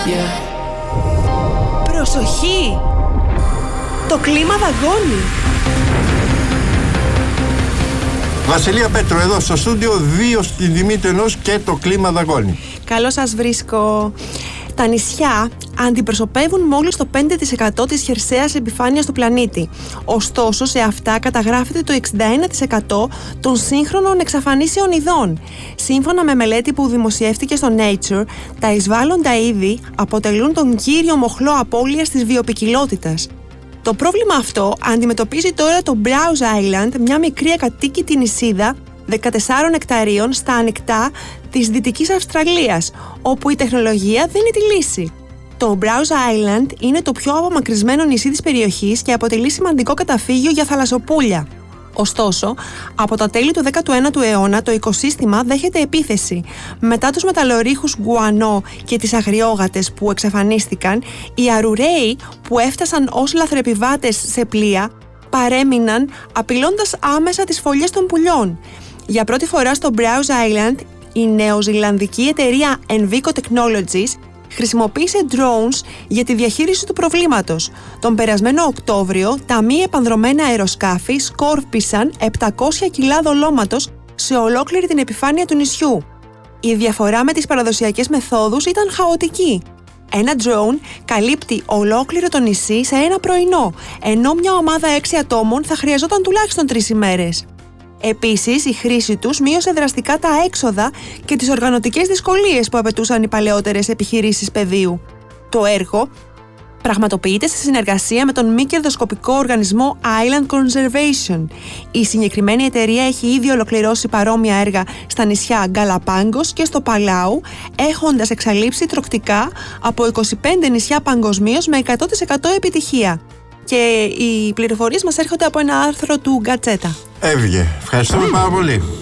Προσοχή! Το κλίμα δαγκώνει. Βασιλεία Πέτρου εδώ στο στούντιο, 2 στην τιμή του ενός και το κλίμα δαγκώνει. Καλώς σας βρίσκω. Τα νησιά αντιπροσωπεύουν μόλις το 5% της χερσαίας επιφάνειας του πλανήτη. Ωστόσο, σε αυτά καταγράφεται το 61% των σύγχρονων εξαφανίσεων ειδών. Σύμφωνα με μελέτη που δημοσιεύτηκε στο Nature, τα εισβάλλοντα είδη αποτελούν τον κύριο μοχλό απώλειας της βιοποικιλότητας. Το πρόβλημα αυτό αντιμετωπίζει τώρα το Browse Island, μια μικρή ακατοίκητη νησίδα 14 εκταρίων στα ανοιχτά της Δυτικής Αυστραλίας, όπου η τεχνολογία δίνει τη λύση. Το Browse Island είναι το πιο απομακρυσμένο νησί της περιοχής και αποτελεί σημαντικό καταφύγιο για θαλασσοπούλια. Ωστόσο, από τα τέλη του 19ου αιώνα το οικοσύστημα δέχεται επίθεση. Μετά τους μεταλλορύχους γκουανό και τις αγριόγατες που εξαφανίστηκαν, οι αρουραίοι που έφτασαν ως λαθροεπιβάτες σε πλοία παρέμειναν απειλώντας άμεσα τις φωλιές των πουλιών. Για πρώτη φορά στο Browse Island, η νεοζηλανδική εταιρεία Envico Technologies χρησιμοποίησε drones για τη διαχείριση του προβλήματος. Τον περασμένο Οκτώβριο, τα μη επανδρωμένα αεροσκάφη σκόρπισαν 700 κιλά δολώματος σε ολόκληρη την επιφάνεια του νησιού. Η διαφορά με τις παραδοσιακές μεθόδους ήταν χαοτική. Ένα drone καλύπτει ολόκληρο το νησί σε ένα πρωινό, ενώ μια ομάδα 6 ατόμων θα χρειαζόταν τουλάχιστον 3 ημέρες. Επίσης, η χρήση τους μείωσε δραστικά τα έξοδα και τις οργανωτικές δυσκολίες που απαιτούσαν οι παλαιότερες επιχειρήσεις πεδίου. Το έργο πραγματοποιείται σε συνεργασία με τον μη κερδοσκοπικό οργανισμό Island Conservation. Η συγκεκριμένη εταιρεία έχει ήδη ολοκληρώσει παρόμοια έργα στα νησιά Γκαλαπάγκος και στο Παλάου, έχοντας εξαλείψει τρωκτικά από 25 νησιά παγκοσμίως με 100% επιτυχία. Και οι πληροφορίες μας έρχονται από ένα άρθρο του Γκατσέτα. Έβγε. Ευχαριστούμε πάρα πολύ.